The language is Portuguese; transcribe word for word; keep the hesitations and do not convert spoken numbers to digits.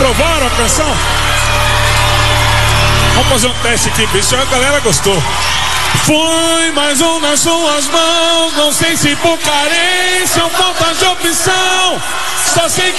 Aprovaram a canção? Vamos fazer um teste aqui, bicho. A galera gostou. Foi mais um nas suas mãos. Não sei se por carência ou falta de opção. Só sei que